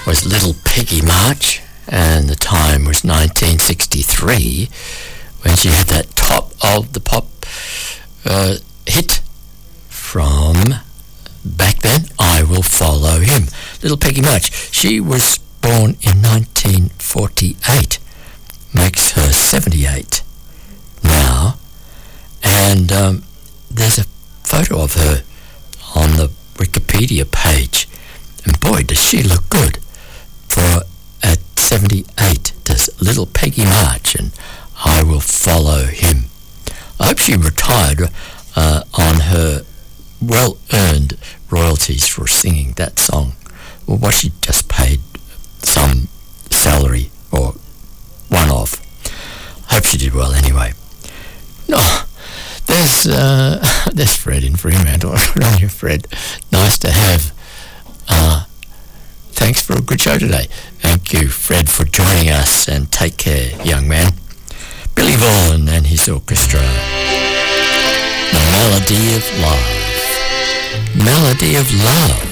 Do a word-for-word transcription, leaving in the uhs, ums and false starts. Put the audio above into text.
was Little Peggy March, and the time was nineteen sixty-three, when she had that top of the pop uh, hit from back then, I Will Follow Him. Little Peggy March. She was born in nineteen forty-eight, makes her seventy-eight now, and um, there's a photo of her on the Wikipedia page, and boy, does she look good for at seventy-eight. Does Little Peggy March, and I Will Follow Him. I hope she retired uh, on her well-earned royalties for singing that song. Or was she just paid some salary or one-off? I hope she did well anyway. No, there's uh, there's Fred in Fremantle. Good on you, Fred. Nice to have. Uh, thanks for a good show today. Thank you, Fred, for joining us, and take care, young man. Billy Vaughan and his orchestra. The Melody of Love. Melody of Love.